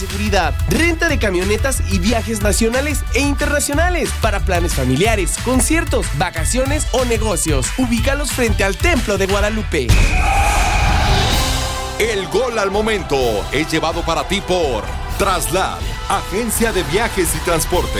seguridad, renta de camionetas y viajes nacionales e internacionales para planes familiares, conciertos, vacaciones o negocios. Ubícalos frente al Templo de Guadalupe. El gol al momento es llevado para ti por Traslad, agencia de viajes y transporte.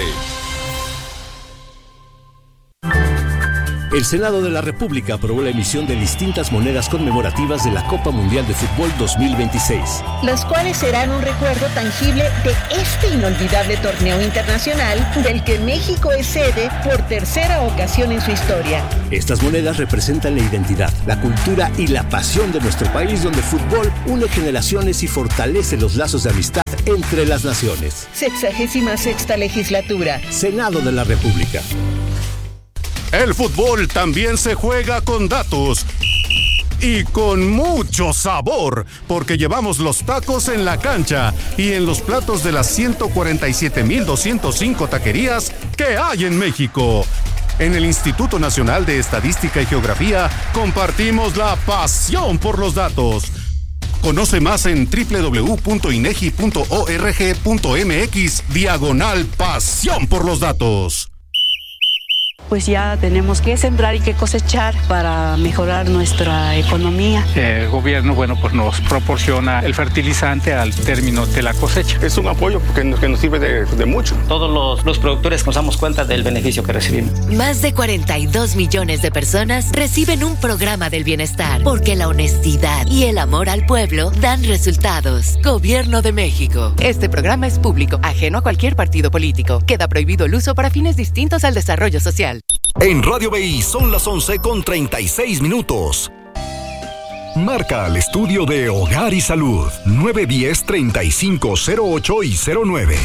El Senado de la República aprobó la emisión de distintas monedas conmemorativas de la Copa Mundial de Fútbol 2026. Las cuales serán un recuerdo tangible de este inolvidable torneo internacional del que México es sede por tercera ocasión en su historia. Estas monedas representan la identidad, la cultura y la pasión de nuestro país, donde el fútbol une generaciones y fortalece los lazos de amistad entre las naciones. 66ª legislatura. Senado de la República. El fútbol también se juega con datos y con mucho sabor, porque llevamos los tacos en la cancha y en los platos de las 147,205 taquerías que hay en México. En el Instituto Nacional de Estadística y Geografía compartimos la pasión por los datos. Conoce más en www.inegi.org.mx/pasión por los datos. Pues ya tenemos que sembrar y que cosechar para mejorar nuestra economía. El gobierno, pues nos proporciona el fertilizante al término de la cosecha. Es un apoyo que nos sirve de mucho. Todos los productores nos damos cuenta del beneficio que recibimos. Más de 42 millones de personas reciben un programa del bienestar, porque la honestidad y el amor al pueblo dan resultados. Gobierno de México. Este programa es público, ajeno a cualquier partido político. Queda prohibido el uso para fines distintos al desarrollo social. En Radio BI son las 11:36. Marca al estudio de Hogar y Salud 910-3508 y 09.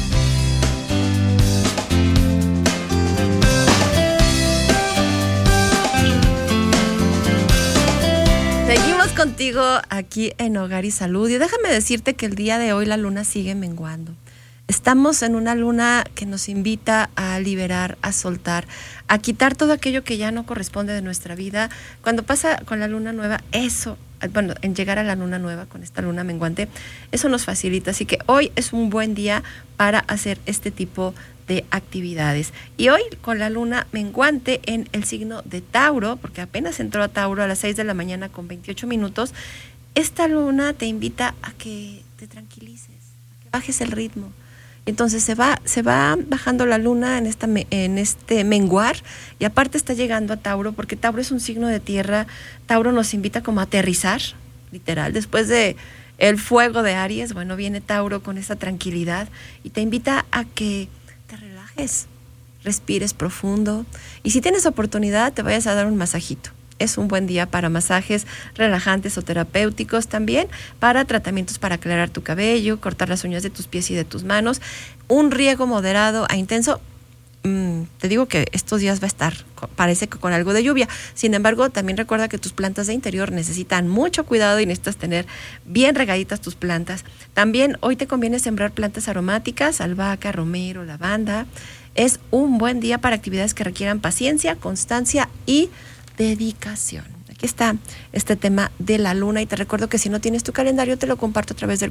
Seguimos contigo aquí en Hogar y Salud, y déjame decirte que el día de hoy la luna sigue menguando. Estamos en una luna que nos invita a liberar, a soltar, a quitar todo aquello que ya no corresponde de nuestra vida. Cuando pasa con la luna nueva, en llegar a la luna nueva con esta luna menguante, eso nos facilita. Así que hoy es un buen día para hacer este tipo de actividades. Y hoy con la luna menguante en el signo de Tauro, porque apenas entró a Tauro a las 6 de la mañana con 28 minutos, esta luna te invita a que te tranquilices, a que bajes el ritmo. Entonces se va bajando la luna en este menguar, y aparte está llegando a Tauro, porque Tauro es un signo de tierra. Tauro nos invita como a aterrizar, literal. Después de el fuego de Aries, viene Tauro con esa tranquilidad y te invita a que te relajes, respires profundo, y si tienes oportunidad te vayas a dar un masajito. Es un buen día para masajes relajantes o terapéuticos, también para tratamientos para aclarar tu cabello, cortar las uñas de tus pies y de tus manos. Un riego moderado a intenso. Te digo que estos días va a estar, parece que con algo de lluvia. Sin embargo, también recuerda que tus plantas de interior necesitan mucho cuidado y necesitas tener bien regaditas tus plantas. También hoy te conviene sembrar plantas aromáticas, albahaca, romero, lavanda. Es un buen día para actividades que requieran paciencia, constancia y dedicación. Aquí está este tema de la luna, y te recuerdo que si no tienes tu calendario te lo comparto a través del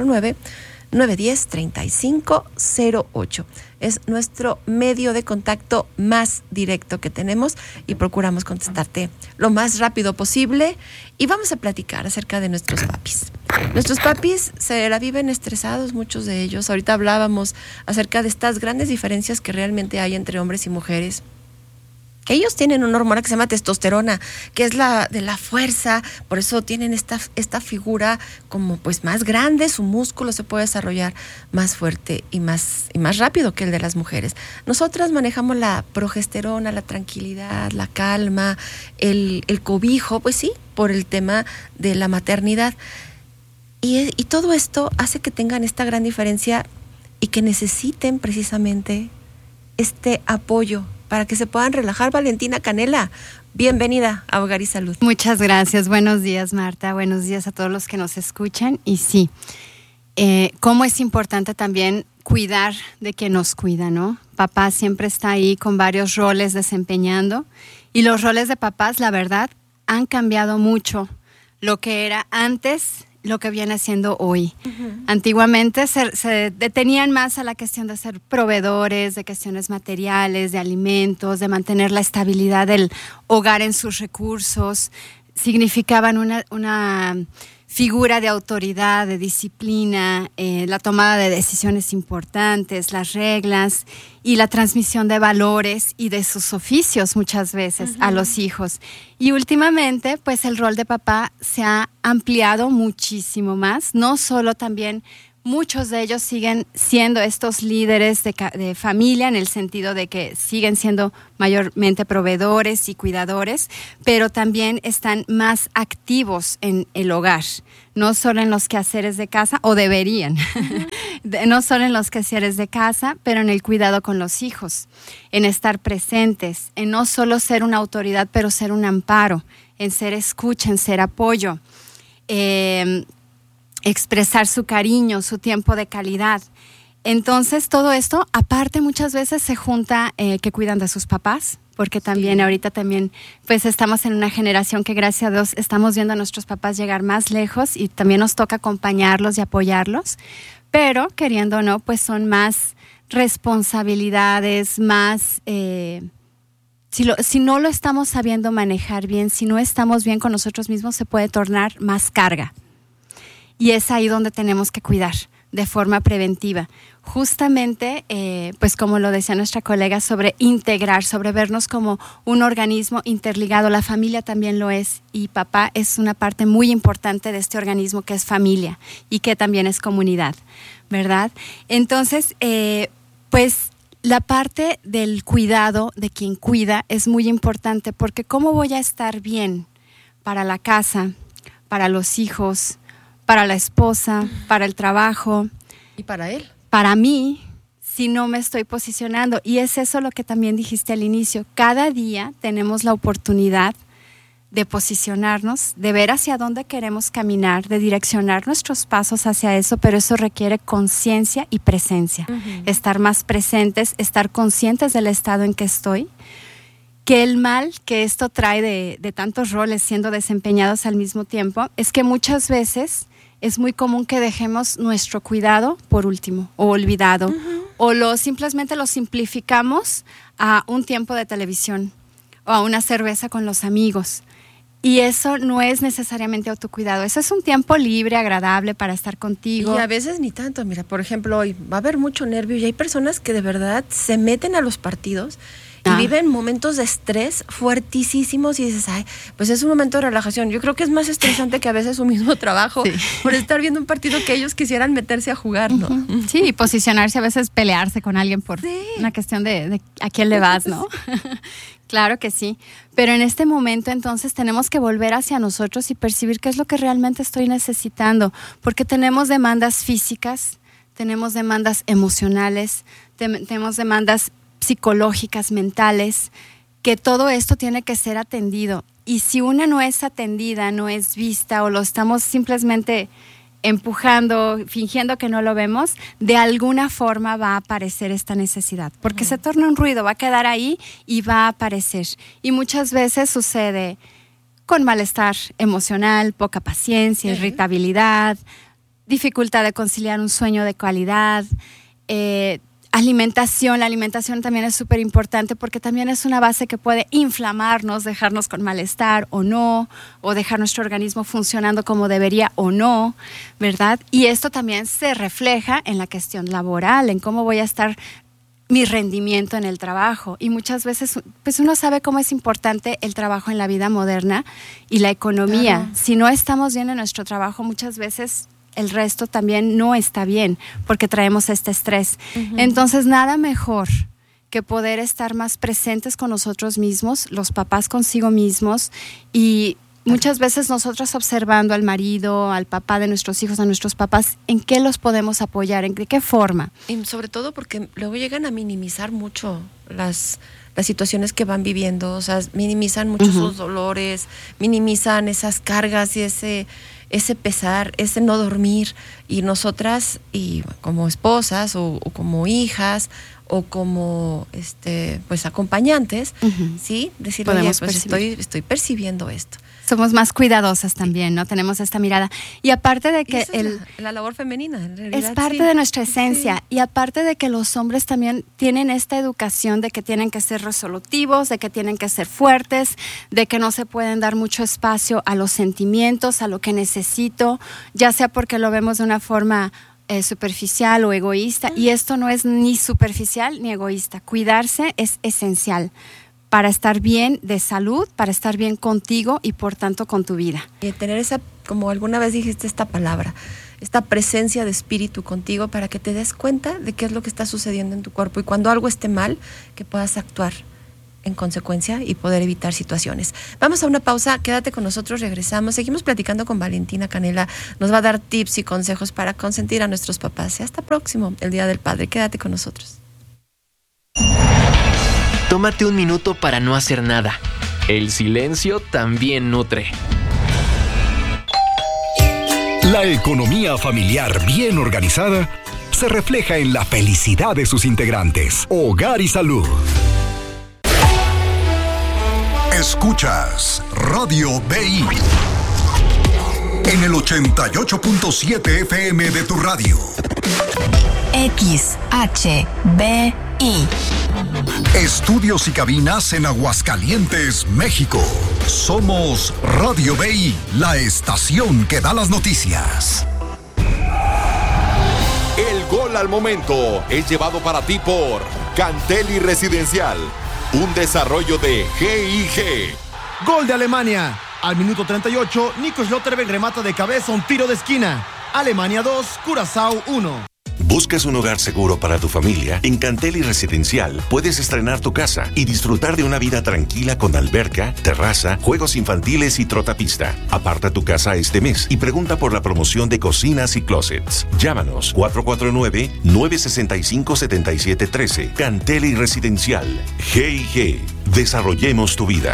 449-910-3508. Es nuestro medio de contacto más directo que tenemos y procuramos contestarte lo más rápido posible. Y vamos a platicar acerca de nuestros papis. Nuestros papis se la viven estresados, muchos de ellos. Ahorita hablábamos acerca de estas grandes diferencias que realmente hay entre hombres y mujeres. Ellos tienen una hormona que se llama testosterona, que es la de la fuerza, por eso tienen esta figura como pues más grande, su músculo se puede desarrollar más fuerte y más rápido que el de las mujeres. Nosotras manejamos la progesterona, la tranquilidad, la calma, el cobijo, pues sí, por el tema de la maternidad. Y todo esto hace que tengan esta gran diferencia y que necesiten precisamente este apoyo para que se puedan relajar. Valentina Canela, bienvenida a Hogar y Salud. Muchas gracias. Buenos días, Marta. Buenos días a todos los que nos escuchan. Y sí, cómo es importante también cuidar de quien nos cuida, ¿no? Papá siempre está ahí con varios roles desempeñando, y los roles de papás, la verdad, han cambiado mucho. Lo que era antes lo que viene siendo hoy. Antiguamente se detenían más a la cuestión de ser proveedores, de cuestiones materiales, de alimentos, de mantener la estabilidad del hogar en sus recursos. Significaban una figura de autoridad, de disciplina, la tomada de decisiones importantes, las reglas y la transmisión de valores y de sus oficios muchas veces a los hijos. Y últimamente, pues el rol de papá se ha ampliado muchísimo más, no solo también. Muchos de ellos siguen siendo estos líderes de familia en el sentido de que siguen siendo mayormente proveedores y cuidadores, pero también están más activos en el hogar, no solo en los quehaceres de casa, o deberían, no solo en los quehaceres de casa, pero en el cuidado con los hijos, en estar presentes, en no solo ser una autoridad, pero ser un amparo, en ser escucha, en ser apoyo. Expresar su cariño, su tiempo de calidad. Entonces, todo esto, aparte muchas veces se junta que cuidan de sus papás, porque también ahorita también, pues estamos en una generación que gracias a Dios estamos viendo a nuestros papás llegar más lejos y también nos toca acompañarlos y apoyarlos, pero queriendo o no, pues son más responsabilidades, más... Si no lo estamos sabiendo manejar bien, si no estamos bien con nosotros mismos, se puede tornar más carga. Y es ahí donde tenemos que cuidar de forma preventiva. Justamente, pues como lo decía nuestra colega, sobre integrar, sobre vernos como un organismo interligado. La familia también lo es y papá es una parte muy importante de este organismo que es familia y que también es comunidad, ¿verdad? Entonces, pues la parte del cuidado de quien cuida es muy importante porque ¿cómo voy a estar bien para la casa, para los hijos, para la esposa, para el trabajo? ¿Y para él? Para mí, si no me estoy posicionando. Y es eso lo que también dijiste al inicio. Cada día tenemos la oportunidad de posicionarnos, de ver hacia dónde queremos caminar, de direccionar nuestros pasos hacia eso, pero eso requiere conciencia y presencia. Estar más presentes, estar conscientes del estado en que estoy. Que el mal que esto trae de tantos roles siendo desempeñados al mismo tiempo es que muchas veces es muy común que dejemos nuestro cuidado por último o olvidado o simplemente lo simplificamos a un tiempo de televisión o a una cerveza con los amigos. Y eso no es necesariamente autocuidado. Eso es un tiempo libre, agradable para estar contigo. Y a veces ni tanto. Mira, por ejemplo, hoy va a haber mucho nervio y hay personas que de verdad se meten a los partidos y viven momentos de estrés fuertísimos y dices, ay, pues es un momento de relajación. Yo creo que es más estresante que a veces su mismo trabajo por estar viendo un partido que ellos quisieran meterse a jugar, ¿no? Sí, y posicionarse, a veces pelearse con alguien por una cuestión de a quién le vas, ¿no? Claro que sí, pero en este momento entonces tenemos que volver hacia nosotros y percibir qué es lo que realmente estoy necesitando, porque tenemos demandas físicas, tenemos demandas emocionales, tenemos demandas psicológicas, mentales, que todo esto tiene que ser atendido. Y si una no es atendida, no es vista o lo estamos simplemente empujando, fingiendo que no lo vemos, de alguna forma va a aparecer esta necesidad, porque se torna un ruido, va a quedar ahí y va a aparecer. Y muchas veces sucede con malestar emocional, poca paciencia, irritabilidad, dificultad de conciliar un sueño de calidad, alimentación. La alimentación también es súper importante porque también es una base que puede inflamarnos, dejarnos con malestar o no, o dejar nuestro organismo funcionando como debería o no, ¿verdad? Y esto también se refleja en la cuestión laboral, en cómo voy a estar mi rendimiento en el trabajo. Y muchas veces pues uno sabe cómo es importante el trabajo en la vida moderna y la economía. Claro. Si no estamos bien en nuestro trabajo, muchas veces el resto también no está bien porque traemos este estrés. Entonces, nada mejor que poder estar más presentes con nosotros mismos, los papás consigo mismos y muchas veces nosotros observando al marido, al papá de nuestros hijos, a nuestros papás, ¿en qué los podemos apoyar? ¿De qué forma? Y sobre todo porque luego llegan a minimizar mucho las situaciones que van viviendo, o sea, minimizan mucho sus dolores, minimizan esas cargas y ese pesar, ese no dormir, y nosotras, y como esposas o como hijas o como pues acompañantes, ¿sí? Decirle, oye, pues estoy percibiendo esto. somos más cuidadosas también, ¿no? Tenemos esta mirada. Y aparte de que la labor femenina, en realidad. Es parte de nuestra esencia. Sí. Y aparte de que los hombres también tienen esta educación de que tienen que ser resolutivos, de que tienen que ser fuertes, de que no se pueden dar mucho espacio a los sentimientos, a lo que necesito, ya sea porque lo vemos de una forma superficial o egoísta. Y esto no es ni superficial ni egoísta. Cuidarse es esencial para estar bien de salud, para estar bien contigo y por tanto con tu vida. Y tener esa, como alguna vez dijiste esta palabra, esta presencia de espíritu contigo para que te des cuenta de qué es lo que está sucediendo en tu cuerpo y cuando algo esté mal, que puedas actuar en consecuencia y poder evitar situaciones. Vamos a una pausa, quédate con nosotros, regresamos, seguimos platicando con Valentina Canela, nos va a dar tips y consejos para consentir a nuestros papás. Y hasta próximo, el Día del Padre, quédate con nosotros. Tómate un minuto para no hacer nada. El silencio también nutre. La economía familiar bien organizada se refleja en la felicidad de sus integrantes. Hogar y Salud. Escuchas Radio BI en el 88.7 FM de tu radio. XHBI. Estudios y cabinas en Aguascalientes, México. Somos Radio BI, la estación que da las noticias. El gol al momento es llevado para ti por Canteli Residencial, un desarrollo de GIG. Gol de Alemania. Al minuto 38, Nico Schlotterbeck remata de cabeza un tiro de esquina. Alemania 2, Curazao 1. ¿Buscas un hogar seguro para tu familia? En Canteli Residencial puedes estrenar tu casa y disfrutar de una vida tranquila con alberca, terraza, juegos infantiles y trotapista. Aparta tu casa este mes y pregunta por la promoción de cocinas y closets. Llámanos 449-965-7713. Canteli Residencial. G&G. Desarrollemos tu vida.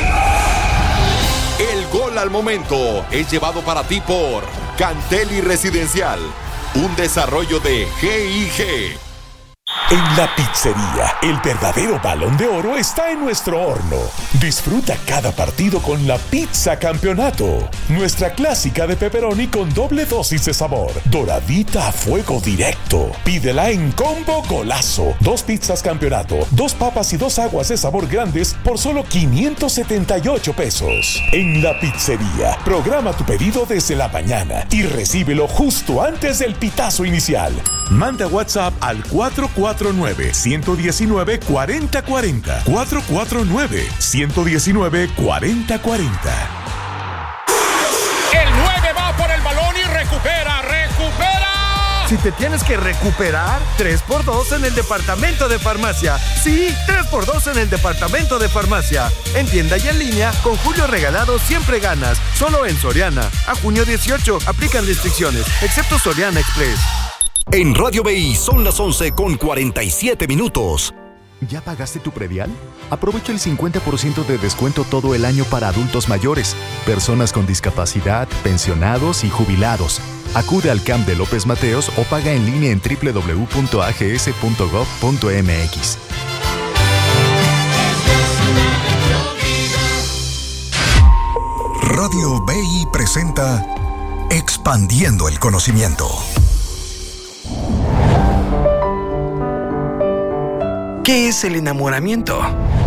El gol al momento es llevado para ti por Canteli Residencial, un desarrollo de GIG. En la pizzería, el verdadero Balón de Oro está en nuestro horno. Disfruta cada partido con la Pizza Campeonato. Nuestra clásica de pepperoni con doble dosis de sabor. Doradita a fuego directo. Pídela en Combo Golazo. 2 pizzas Campeonato, 2 papas y 2 aguas de sabor grandes por solo 578 pesos. En la pizzería, programa tu pedido desde la mañana y recíbelo justo antes del pitazo inicial. Manda WhatsApp al 449-119-4040. 449-119-4040. El 9 va por el balón y recupera. Si te tienes que recuperar, 3x2 en el departamento de farmacia. Sí, 3x2 en el departamento de farmacia. En tienda y en línea, con Julio Regalado siempre ganas. Solo en Soriana. A junio 18, aplican restricciones, excepto Soriana Express. En Radio BI son las 11:47. ¿Ya pagaste tu predial? Aprovecha el 50% de descuento todo el año para adultos mayores, personas con discapacidad, pensionados y jubilados. Acude al CAMP de López Mateos o paga en línea en www.ags.gov.mx. Radio BI presenta Expandiendo el Conocimiento. ¿Qué es el enamoramiento?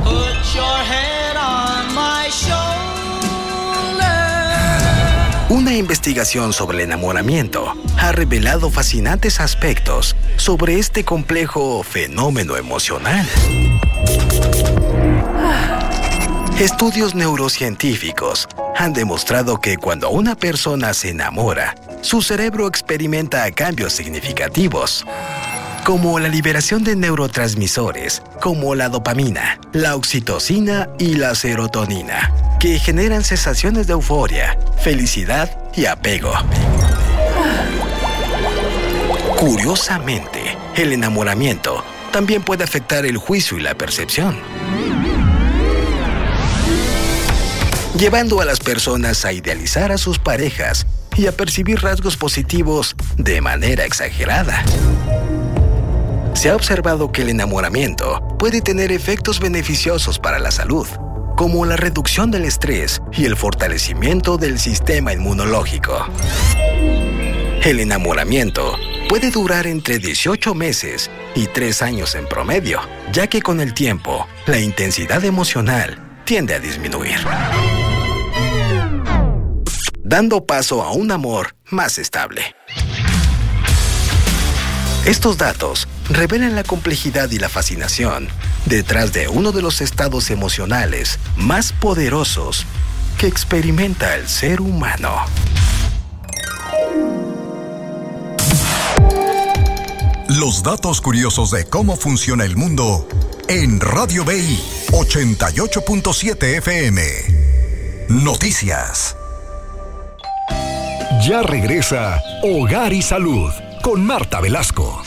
Una investigación sobre el enamoramiento ha revelado fascinantes aspectos sobre este complejo fenómeno emocional. Estudios neurocientíficos han demostrado que cuando una persona se enamora, su cerebro experimenta cambios significativos, como la liberación de neurotransmisores, como la dopamina, la oxitocina y la serotonina, que generan sensaciones de euforia, felicidad y apego. Curiosamente, el enamoramiento también puede afectar el juicio y la percepción, llevando a las personas a idealizar a sus parejas y a percibir rasgos positivos de manera exagerada. Se ha observado que el enamoramiento puede tener efectos beneficiosos para la salud, como la reducción del estrés y el fortalecimiento del sistema inmunológico. El enamoramiento puede durar entre 18 meses y 3 años en promedio, ya que con el tiempo, la intensidad emocional tiende a disminuir, dando paso a un amor más estable. Estos datos revelan la complejidad y la fascinación detrás de uno de los estados emocionales más poderosos que experimenta el ser humano. Los datos curiosos de cómo funciona el mundo en Radio BI 88.7 FM. Noticias. Ya regresa Hogar y Salud con Marta Velasco.